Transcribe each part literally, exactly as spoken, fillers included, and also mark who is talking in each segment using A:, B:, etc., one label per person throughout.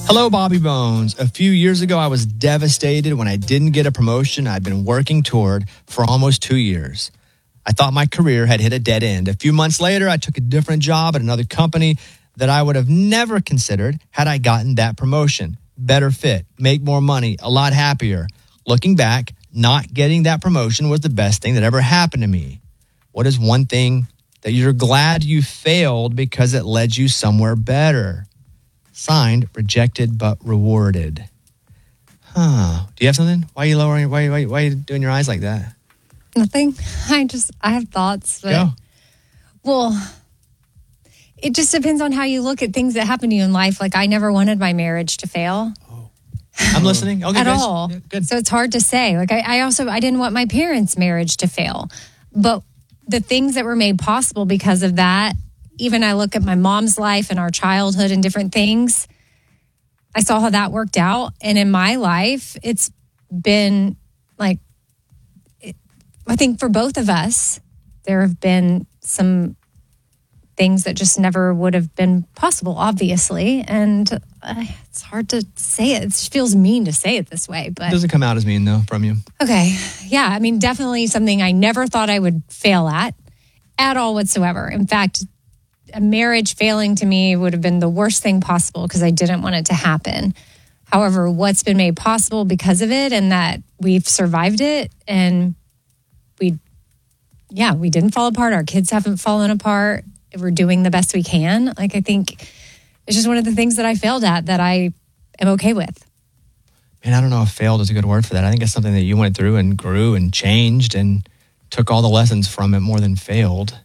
A: Hello, Bobby Bones. A few years ago, I was devastated when I didn't get a promotion I'd been working toward for almost two years. I thought my career had hit a dead end. A few months later, I took a different job at another company that I would have never considered had I gotten that promotion. Better fit, make more money, a lot happier. Looking back, not getting that promotion was the best thing that ever happened to me. What is one thing that you're glad you failed because it led you somewhere better? Signed, rejected but rewarded. Huh. Do you have something? Why are you lowering? Why, why, why are you doing your eyes like that?
B: Nothing. I just, I have thoughts. But,
A: Go.
B: Well, it just depends on how you look at things that happen to you in life. Like, I never wanted my marriage to fail.
A: Oh. I'm listening. Okay,
B: At
A: guys.
B: all.
A: Yeah, good.
B: So it's hard to say. Like, I, I also, I didn't want my parents' marriage to fail. But the things that were made possible because of that, even I look at my mom's life and our childhood and different things, I saw how that worked out. And in my life, it's been like, it, I think for both of us, there have been some things that just never would have been possible, obviously. And uh, it's hard to say it. It feels mean to say it this way, but
A: It doesn't come out as mean, though, from you.
B: okay. Yeah. I mean, definitely something I never thought I would fail at, at all whatsoever. In fact, a marriage failing to me would have been the worst thing possible because I didn't want it to happen. However, what's been made possible because of it and that we've survived it and we, yeah, we didn't fall apart. Our kids haven't fallen apart. We're doing the best we can. Like, I think it's just one of the things that I failed at that I am okay with.
A: Man, I don't know if failed is a good word for that. I think it's something that you went through and grew and changed and took all the lessons from it more than failed.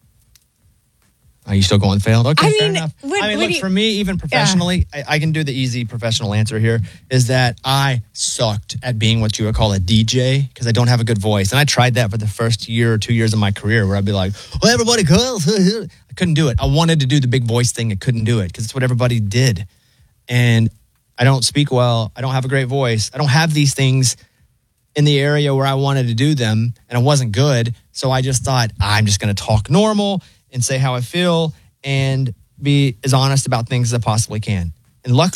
A: Are you still going failed? Okay,
B: I
A: fair
B: mean,
A: enough.
B: what-
A: I mean,
B: what
A: look,
B: do you-
A: for me, even professionally, I, I can do the easy professional answer here, is that I sucked at being what you would call a D J because I don't have a good voice. And I tried that for the first year or two years of my career where I'd be like, well, everybody calls. I couldn't do it. I wanted to do the big voice thing. I couldn't do it because it's what everybody did. And I don't speak well. I don't have a great voice. I don't have these things in the area where I wanted to do them, and it wasn't good. So I just thought, I'm just going to talk normal and say how I feel and be as honest about things as I possibly can. And luckily,